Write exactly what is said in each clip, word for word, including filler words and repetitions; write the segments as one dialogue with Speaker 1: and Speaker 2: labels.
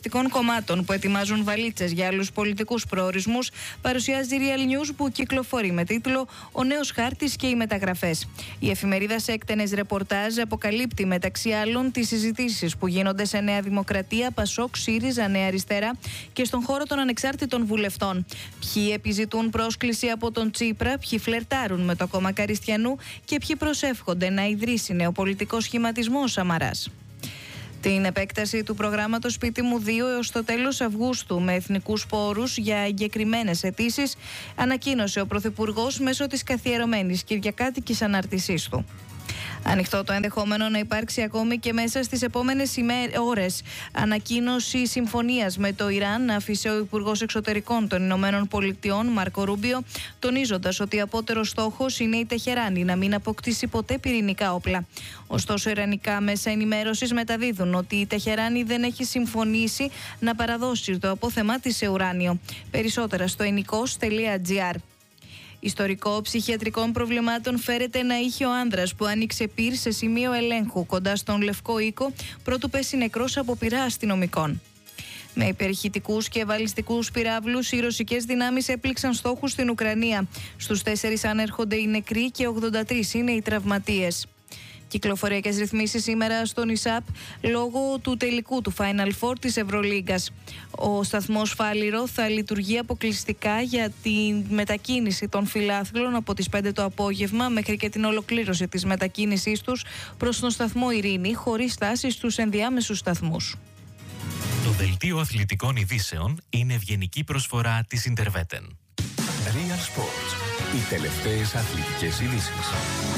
Speaker 1: πολιτικών κομμάτων που ετοιμάζουν βαλίτσες για άλλους πολιτικούς προορισμούς, παρουσιάζει Real News που κυκλοφορεί με τίτλο «Ο νέος χάρτης και οι μεταγραφές». Η εφημερίδα σε έκτενες ρεπορτάζ αποκαλύπτει μεταξύ άλλων τις συζητήσεις που γίνονται σε Νέα Δημοκρατία, Πασόκ, ΣΥΡΙΖΑ, Νέα Αριστερά και στον χώρο των ανεξάρτητων βουλευτών. Ποιοι επιζητούν πρόσκληση από τον Τσίπρα, ποιοι φλερτάρουν με το κόμμα Καριστιανού και ποιοι προσεύχονται να ιδρύσει νεοπολιτικό σχηματισμό ο Σαμαράς. Την επέκταση του προγράμματος Σπίτι μου δύο έως το τέλος Αυγούστου με εθνικούς πόρους για εγκεκριμένες αιτήσεις ανακοίνωσε ο Πρωθυπουργός μέσω της καθιερωμένης κυριακάτικης ανάρτησής του. Ανοιχτό το ενδεχόμενο να υπάρξει ακόμη και μέσα στις επόμενες ώρες ανακοίνωση συμφωνίας με το Ιράν, άφησε ο Υπουργός Εξωτερικών των Ηνωμένων Πολιτειών Μάρκο Ρούμπιο, τονίζοντας ότι απότερος στόχος είναι η Τεχεράνη να μην αποκτήσει ποτέ πυρηνικά όπλα. Ωστόσο, ιρανικά μέσα ενημέρωσης μεταδίδουν ότι η Τεχεράνη δεν έχει συμφωνήσει να παραδώσει το απόθεμά της σε ουράνιο. Περισσότερα στο ενικός τελεία τζι άρ. Ιστορικό ψυχιατρικών προβλημάτων φέρεται ένα ήχιο άνδρας που άνοιξε πυρ σε σημείο ελέγχου κοντά στον Λευκό Οίκο πρότου πέσει νεκρός από πυρά αστυνομικών. Με υπερηχητικούς και βαλιστικούς πυράβλους, οι ρωσικές δυνάμεις έπληξαν στόχους στην Ουκρανία. Στους τέσσερις ανέρχονται οι νεκροί και ογδόντα τρεις είναι οι τραυματίες. Κυκλοφοριακές ρυθμίσεις σήμερα στον ΙΣΑΠ λόγω του τελικού του Final Four της Ευρωλίγκας. Ο σταθμός Φάληρο θα λειτουργεί αποκλειστικά για τη μετακίνηση των φιλάθλων από τις πέντε το απόγευμα μέχρι και την ολοκλήρωση της μετακίνησής τους προς τον σταθμό Ειρήνη, χωρίς στάση στους ενδιάμεσους σταθμούς.
Speaker 2: Το δελτίο αθλητικών ειδήσεων είναι ευγενική προσφορά της Ιντερβέτεν.
Speaker 3: Real Sports. Οι τελευταίες αθλητικές ειδήσεις.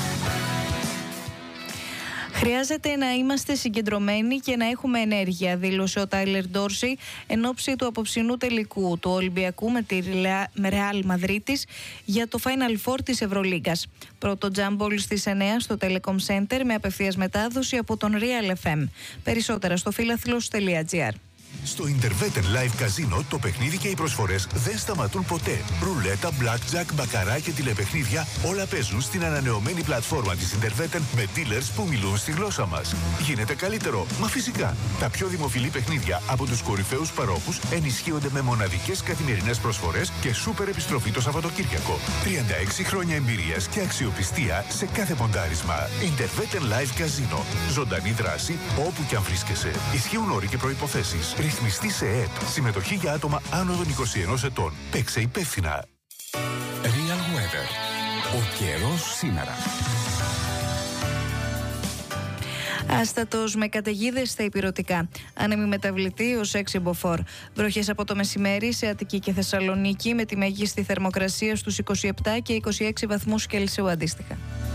Speaker 1: Χρειάζεται να είμαστε συγκεντρωμένοι και να έχουμε ενέργεια, δήλωσε ο Τάιλερ Ντόρσεϊ εν ώψη του απόψινού τελικού του Ολυμπιακού με τη Ρεάλ Μαδρίτης για το Final Four της Ευρωλίγκας. Πρώτο τζάμπολ στις εννιά στο Telecom Center με απευθείας μετάδοση από τον Real εφ εμ. Περισσότερα στο φίλαθλος τελεία τζι άρ.
Speaker 4: Στο Intervetten Live Casino το παιχνίδι και οι προσφορές δεν σταματούν ποτέ. Ρουλέτα, blackjack, μπακαρά και τηλεπαιχνίδια όλα παίζουν στην ανανεωμένη πλατφόρμα της Intervetten με dealers που μιλούν στη γλώσσα μας. Γίνεται καλύτερο, μα φυσικά. Τα πιο δημοφιλή παιχνίδια από τους κορυφαίους παρόχους ενισχύονται με μοναδικές καθημερινές προσφορές και σούπερ επιστροφή το Σαββατοκύριακο. τριάντα έξι χρόνια εμπειρίας και αξιοπιστία σε κάθε ποντάρισμα. Intervetten Live Casino. Ζωντανή δράση όπου κι αν βρίσκεσαι. Ισχύουν όροι και προϋποθέσεις. Ρυθμιστή σε ΕΕΠ. Συμμετοχή για άτομα άνω των είκοσι ενός ετών. Παίξε υπεύθυνα.
Speaker 3: Real Weather. Ο καιρός σήμερα.
Speaker 1: Άστατος με καταιγίδες στα ηπειρωτικά. Άνεμη μεταβλητή ως έξι μποφόρ. Βροχές από το μεσημέρι σε Αττική και Θεσσαλονίκη με τη μέγιστη θερμοκρασία στους είκοσι επτά και είκοσι έξι βαθμούς Κελσίου αντίστοιχα.